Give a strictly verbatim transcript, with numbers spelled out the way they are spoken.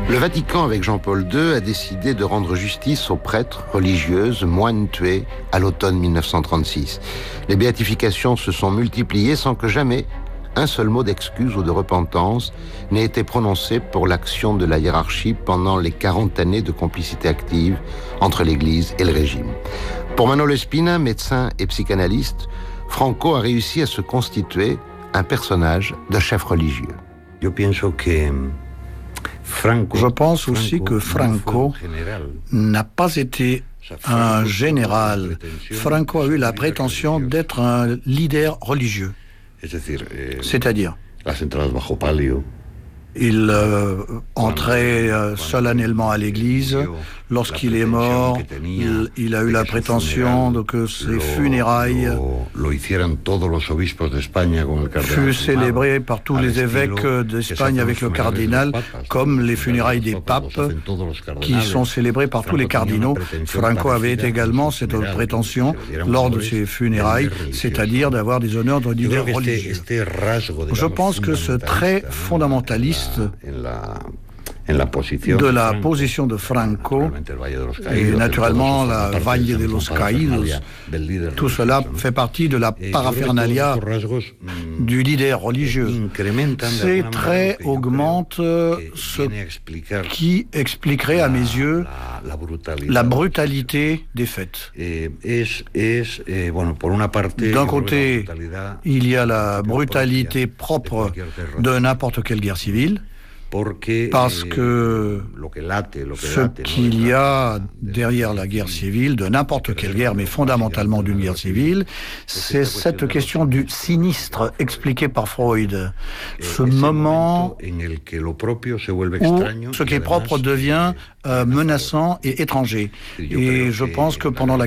Le Vatican, avec Jean-Paul deux, a décidé de rendre justice aux prêtres, religieuses, moines tués à l'automne mille neuf cent trente-six. Les béatifications se sont multipliées sans que jamais un seul mot d'excuse ou de repentance n'ait été prononcé pour l'action de la hiérarchie pendant les quarante années de complicité active entre l'Église et le régime. Pour Manolo Espina, médecin et psychanalyste, Franco a réussi à se constituer un personnage de chef religieux. Je pense aussi que Franco n'a pas été un général. Franco a eu la prétention d'être un leader religieux. C'est-à-dire, il euh, entrait euh, solennellement à l'église. Lorsqu'il est mort, il, il a eu la prétention de que ses funérailles furent célébrées par tous les évêques d'Espagne avec le cardinal, comme les funérailles des papes qui sont célébrées par tous les cardinaux. Franco avait également cette prétention lors de ses funérailles, c'est-à-dire d'avoir des honneurs de leader religieux. Je pense que ce trait fondamentaliste de la position de Franco et naturellement la Valle de los Caídos, tout cela fait partie de la paraphernalia du leader religieux. Ces traits augmentent ce qui expliquerait à mes yeux la brutalité des faits. D'un côté, il y a la brutalité propre de n'importe quelle guerre civile, parce que ce qu'il y a derrière la guerre civile, de n'importe quelle guerre, mais fondamentalement d'une guerre civile, c'est cette question du sinistre expliqué par Freud. Ce moment où ce qui est propre devient euh, menaçant et étranger. Et je pense que pendant la